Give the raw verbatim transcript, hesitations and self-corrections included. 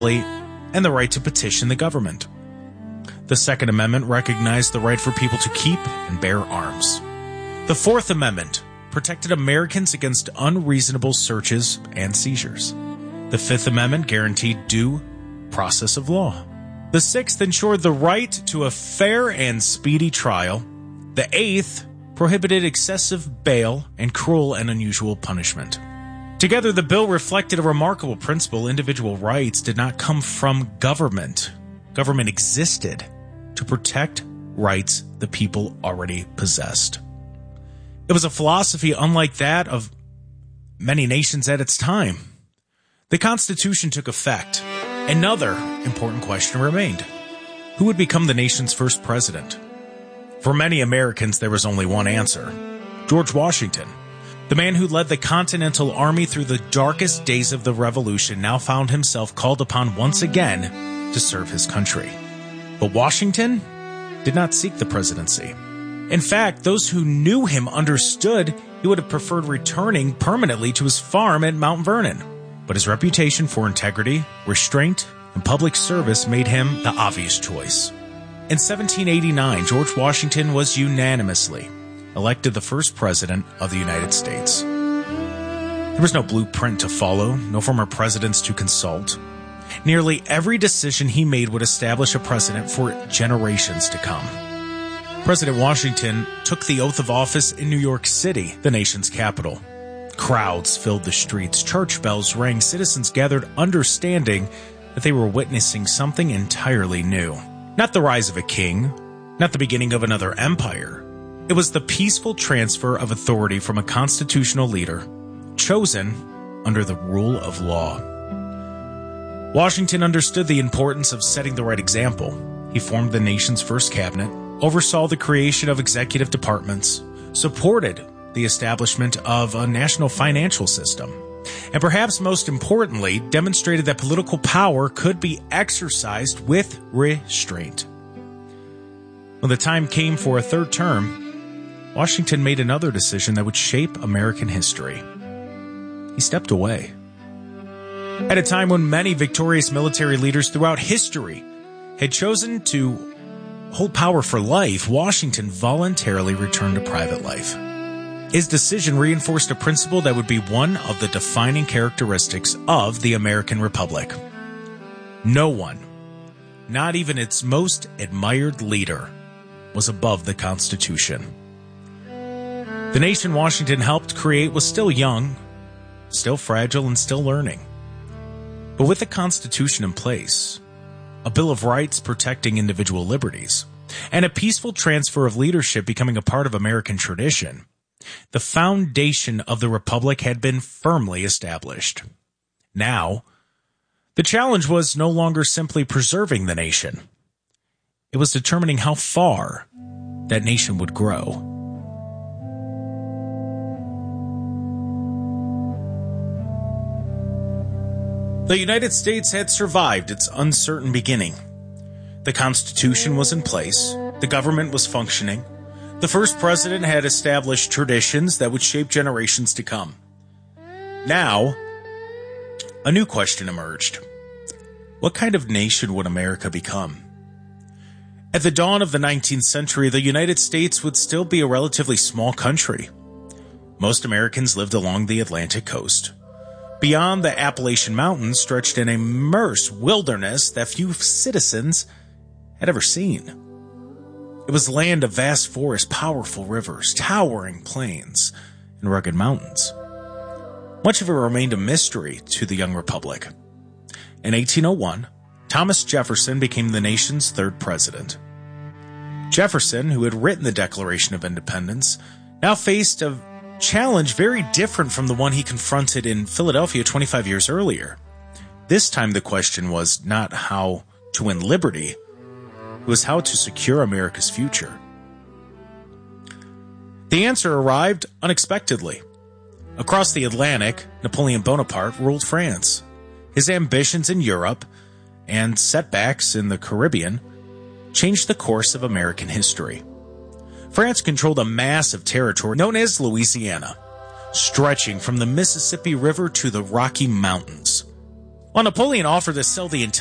and the right to petition the government. The Second Amendment recognized the right for people to keep and bear arms. The Fourth Amendment protected Americans against unreasonable searches and seizures. The Fifth Amendment guaranteed due process of law. The Sixth ensured the right to a fair and speedy trial. The Eighth prohibited excessive bail and cruel and unusual punishment. Together, the bill reflected a remarkable principle. Individual rights did not come from government. Government existed to protect rights the people already possessed. It was a philosophy unlike that of many nations at its time. The Constitution took effect. Another important question remained. Who would become the nation's first president? For many Americans, there was only one answer. George Washington, the man who led the Continental Army through the darkest days of the Revolution, now found himself called upon once again to serve his country. But Washington did not seek the presidency. In fact, those who knew him understood he would have preferred returning permanently to his farm at Mount Vernon. But his reputation for integrity, restraint, and public service made him the obvious choice. In seventeen eighty-nine, George Washington was unanimously elected the first president of the United States. There was no blueprint to follow, no former presidents to consult. Nearly every decision he made would establish a precedent for generations to come. President Washington took the oath of office in New York City, the nation's capital. Crowds filled the streets, church bells rang, citizens gathered understanding that they were witnessing something entirely new. Not the rise of a king, not the beginning of another empire. It was the peaceful transfer of authority from a constitutional leader, chosen under the rule of law. Washington understood the importance of setting the right example. He formed the nation's first cabinet, oversaw the creation of executive departments, supported the establishment of a national financial system, and perhaps most importantly, demonstrated that political power could be exercised with restraint. When the time came for a third term, Washington made another decision that would shape American history. He stepped away. At a time when many victorious military leaders throughout history had chosen to hold power for life, Washington voluntarily returned to private life. His decision reinforced a principle that would be one of the defining characteristics of the American Republic. No one, not even its most admired leader, was above the Constitution. The nation Washington helped create was still young, still fragile, and still learning. But with the Constitution in place, a Bill of Rights protecting individual liberties, and a peaceful transfer of leadership becoming a part of American tradition, the foundation of the Republic had been firmly established. Now, the challenge was no longer simply preserving the nation. It was determining how far that nation would grow. The United States had survived its uncertain beginning. The Constitution was in place, the government was functioning, the first president had established traditions that would shape generations to come. Now, a new question emerged. What kind of nation would America become? At the dawn of the nineteenth century, the United States would still be a relatively small country. Most Americans lived along the Atlantic coast. Beyond the Appalachian Mountains stretched an immense wilderness that few citizens had ever seen. It was land of vast forests, powerful rivers, towering plains, and rugged mountains. Much of it remained a mystery to the young republic. In eighteen oh one, Thomas Jefferson became the nation's third president. Jefferson, who had written the Declaration of Independence, now faced a challenge very different from the one he confronted in Philadelphia twenty-five years earlier. This time the question was not how to win liberty, it was how to secure America's future. The answer arrived unexpectedly. Across the Atlantic, Napoleon Bonaparte ruled France. His ambitions in Europe and setbacks in the Caribbean changed the course of American history. France controlled a massive territory known as Louisiana, stretching from the Mississippi River to the Rocky Mountains. Well, Napoleon offered to sell the entire